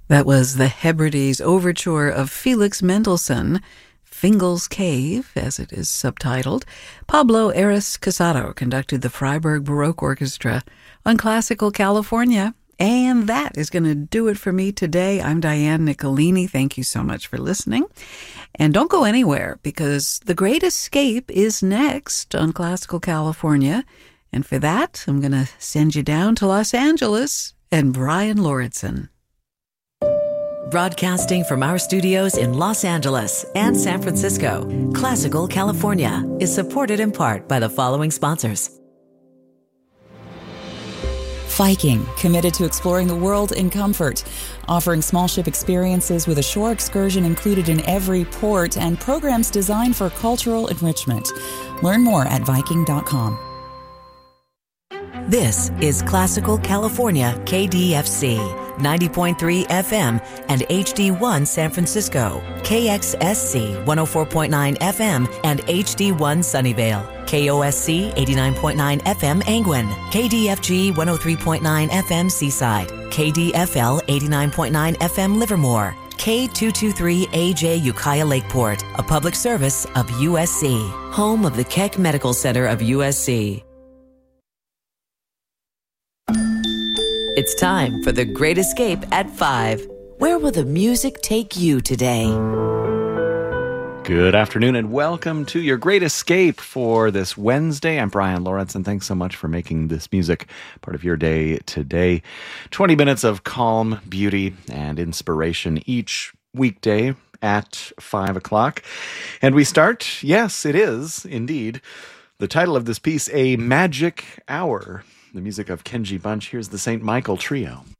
That was the Hebrides Overture of Felix Mendelssohn, Fingal's Cave, as it is subtitled. Pablo Eras Casado conducted the Freiburg Baroque Orchestra on Classical California. And that is going to do it for me today. I'm Diane Nicolini. Thank you so much for listening. And don't go anywhere, because The Great Escape is next on Classical California. And for that, I'm going to send you down to Los Angeles and Brian Lauritsen. Broadcasting from our studios in Los Angeles and San Francisco, Classical California is supported in part by the following sponsors. Viking, committed to exploring the world in comfort, offering small ship experiences with a shore excursion included in every port and programs designed for cultural enrichment. Learn more at Viking.com. This is Classical California KDFC, 90.3 FM and HD1 San Francisco, KXSC 104.9 FM and HD1 Sunnyvale, KOSC 89.9 FM Angwin, KDFG 103.9 FM Seaside, KDFL 89.9 FM Livermore, K223AJ Ukiah Lakeport, a public service of USC, home of the Keck Medical Center of USC. It's time for The Great Escape at 5. Where will the music take you today? Good afternoon and welcome to your Great Escape for this Wednesday. I'm Brian Lauritsen. Thanks so much for making this music part of your day today. 20 minutes of calm, beauty, and inspiration each weekday at 5 o'clock. And we start, yes, it is indeed, the title of this piece, A Magic Hour. The music of Kenji Bunch. Here's the St. Michael Trio.